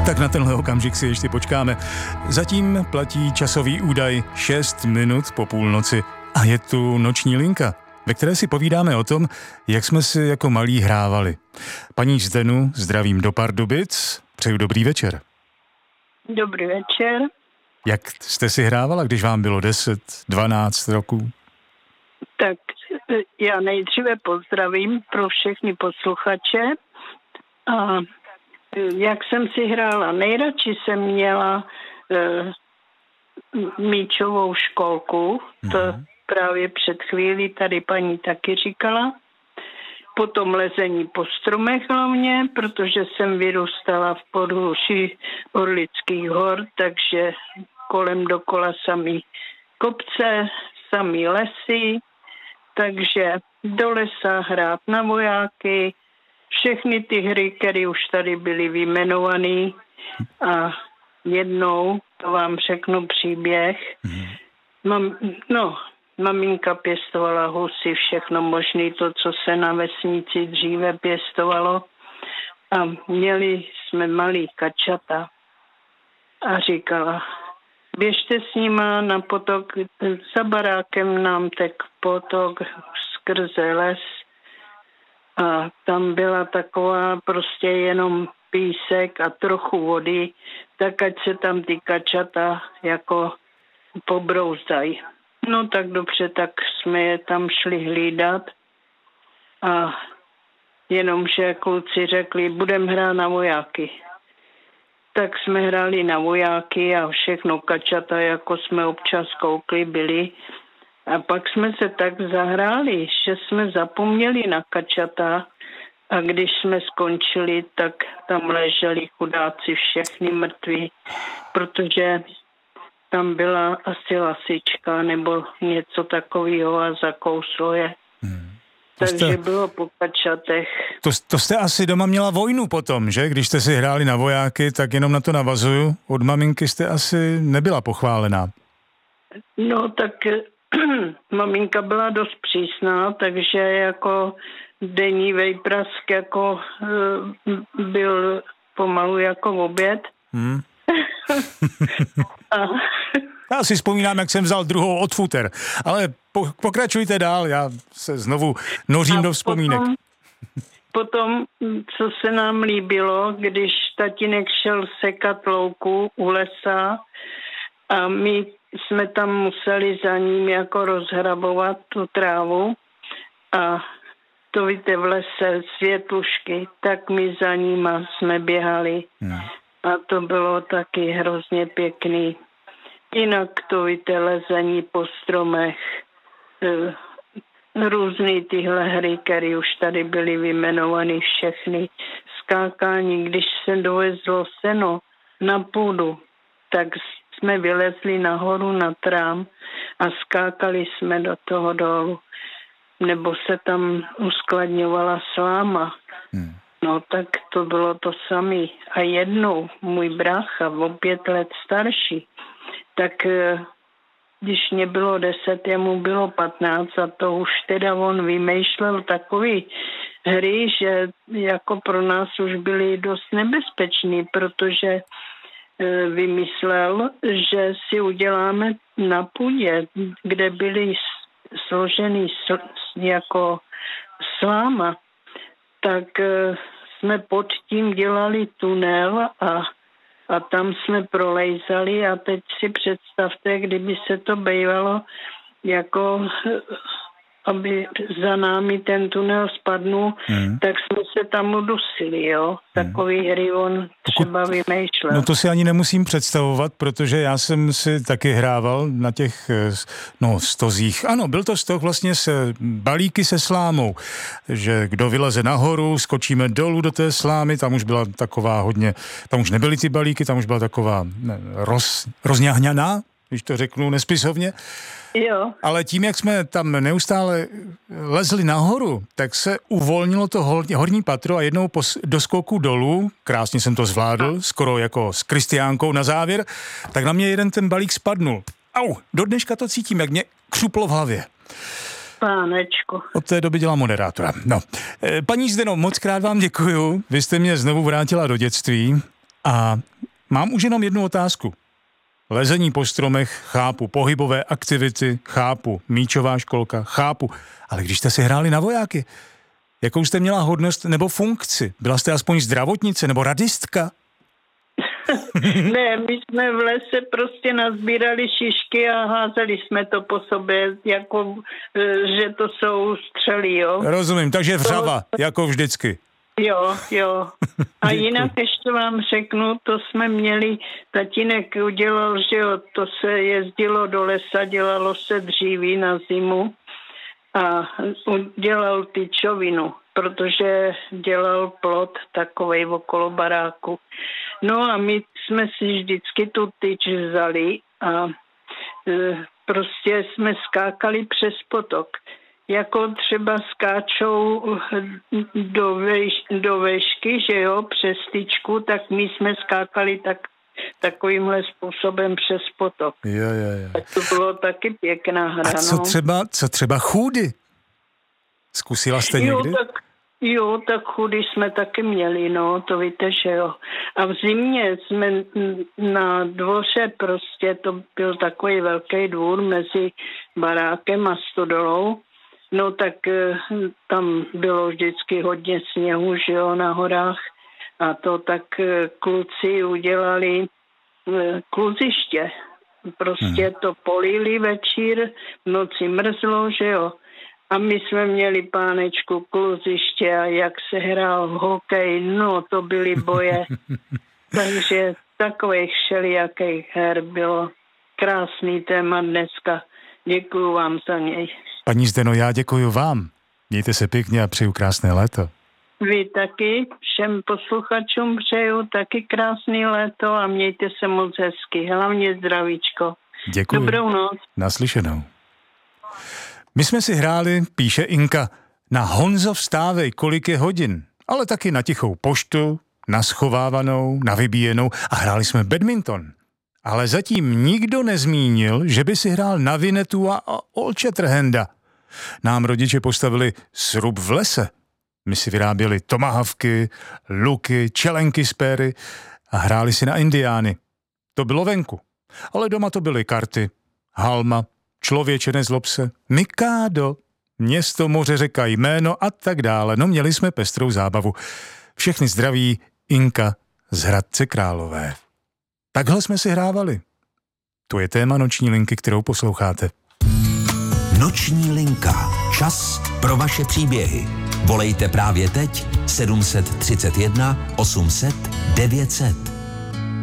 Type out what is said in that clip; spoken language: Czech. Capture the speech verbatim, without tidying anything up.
Tak na tenhle okamžik si ještě počkáme. Zatím platí časový údaj šest minut po půlnoci a je tu noční linka, ve které si povídáme o tom, jak jsme si jako malí hrávali. Paní Zdenu zdravím do Pardubic, přeju dobrý večer. Dobrý večer. Jak jste si hrávala, když vám bylo deset, dvanáct roků? Tak já nejdříve pozdravím pro všechny posluchače. A jak jsem si hrála? Nejradši jsem měla e, míčovou školku, to mm. právě před chvílí tady paní taky říkala. Potom lezení po stromech hlavně, protože jsem vyrůstala v podhůří Orlických hor, takže kolem dokola samý kopce, samý lesy, takže do lesa hrát na vojáky, všechny ty hry, které už tady byly vyjmenované. A jednou, to vám řeknu příběh, mm. Mam, no, maminka pěstovala husy, všechno možné, to, co se na vesnici dříve pěstovalo. A měli jsme malý kačata. A říkala, běžte s nima na potok, za barákem nám tek potok skrze les. A tam byla taková prostě jenom písek a trochu vody, tak ať se tam ty kačata jako pobrouzdají. No tak dobře, tak jsme je tam šli hlídat a jenomže kluci řekli, budeme hrát na vojáky. Tak jsme hráli na vojáky a všechno kačata, jako jsme občas koukli, byli. A pak jsme se tak zahráli, že jsme zapomněli na kačata a když jsme skončili, tak tam leželi chudáci všechny mrtví, protože tam byla asi lasička nebo něco takového a zakouslo je. Hmm. Takže jste, bylo po kačatech. To, to jste asi doma měla vojnu potom, že? Když jste si hráli na vojáky, tak jenom na to navazuju. Od maminky jste asi nebyla pochválená. No tak maminka byla dost přísná, takže jako denní vejprask jako byl pomalu jako oběd. Hmm. a... Já si vzpomínám, jak jsem vzal druhou od futer, ale po, pokračujte dál, já se znovu nořím a do vzpomínek. Potom, potom, co se nám líbilo, když tatínek šel sekat louku u lesa a my jsme tam museli za ním jako rozhrabovat tu trávu a to víte v lese světlušky, tak my za nima jsme běhali. No. A to bylo taky hrozně pěkný. Jinak to víte, lezení po stromech, různý tyhle hry, které už tady byly vyjmenovány všechny. Skákání, když se dovezlo seno na půdu, tak jsme vylezli nahoru na trám a skákali jsme do toho dolů. Nebo se tam uskladňovala sláma. Hmm. No tak to bylo to samé. A jednou můj brácha, o pět let starší, tak když mě bylo deset, jemu bylo patnáct a to už teda on vymýšlel takový hry, že jako pro nás už byly dost nebezpečný, protože vymyslel, že si uděláme na půdě, kde byly složený jako sláma, tak jsme pod tím dělali tunel a, a tam jsme prolejzali a teď si představte, kdyby se to bývalo jako aby za námi ten tunel spadnul, hmm. tak jsme se tam udusili, jo. Takový hry on třeba vymýšlel. No to si ani nemusím představovat, protože já jsem si taky hrával na těch, no, stozích. Ano, byl to stoh vlastně se balíky se slámou, že kdo vyleze nahoru, skočíme dolů do té slámy, tam už byla taková hodně, tam už nebyly ty balíky, tam už byla taková ne, roz, rozňahňaná, když to řeknu nespisovně. Jo. Ale tím, jak jsme tam neustále lezli nahoru, tak se uvolnilo to horní patro a jednou po doskoku dolů, krásně jsem to zvládl, skoro jako s Kristiánkou na závěr, tak na mě jeden ten balík spadnul. Au, do dneška to cítím, jak mě křuplo v hlavě. Pánečku. Od té doby dělám moderátora. No. Paní Zdeno, moc krát vám děkuju. Vy jste mě znovu vrátila do dětství. A Mám už jenom jednu otázku. Lezení po stromech, chápu, pohybové aktivity, chápu, míčová školka, chápu, ale když jste si hráli na vojáky, jakou jste měla hodnost nebo funkci? Byla jste aspoň zdravotnice nebo radistka? Ne, my jsme v lese prostě nazbírali šišky a házeli jsme to po sobě, jako, že to jsou střely, jo. Rozumím, takže vřava, to... jako vždycky. Jo, jo. A jinak ještě vám řeknu, to jsme měli, tatínek udělal, že jo, to se jezdilo do lesa, dělalo se dříví na zimu a udělal tyčovinu, protože dělal plot takovej okolo baráku. No a my jsme si vždycky tu tyč vzali a e, prostě jsme skákali přes potok. Jako třeba skáčou do, veš, do vešky, že jo, přes tyčku, tak my jsme skákali tak, takovýmhle způsobem přes potok. Jo, jo, jo. Tak to bylo taky pěkná hra. A co no. třeba, co třeba chůdy? Zkusila jste jo, někdy? Tak, jo, tak chudy jsme taky měli, no, to víte, že jo. A v zimě jsme na dvoře prostě, to byl takový velký dvůr mezi barákem a stodolou, no tak tam bylo vždycky hodně sněhu, že jo, na horách. A to tak kluci udělali kluziště. Prostě hmm. to polili večír, v noci mrzlo, že jo. A my jsme měli, pánečku, kluziště a jak se hrál hokej, no to byly boje. Takže takových všelijakých her bylo. Krásný téma dneska. Děkuju vám za něj. Paní Zdeno, já děkuju vám. Mějte se pěkně a přeju krásné léto. Vy taky, všem posluchačům přeju taky krásný léto a mějte se moc hezky. Hlavně zdravíčko. Děkuji. Dobrou noc. Naslyšenou. My jsme si hráli, píše Inka, na Honzo vstávej, kolik je hodin, ale taky na tichou poštu, na schovávanou, na vybíjenou a hráli jsme badminton. Ale zatím nikdo nezmínil, že by si hrál na vinetu a olčetrhenda. Nám rodiče postavili srub v lese. My si vyráběli tomahavky, luky, čelenky z péry a hráli si na indiány. To bylo venku, ale doma to byly karty, halma, člověče nezlob se, Mikádo, město, moře, řeka, jméno a tak dále. No měli jsme pestrou zábavu. Všechny zdraví, Inka z Hradce Králové. Takhle jsme si hrávali. To je téma Noční linky, kterou posloucháte. Noční linka. Čas pro vaše příběhy. Volejte právě teď sedm set třicet jedna osm set devět set.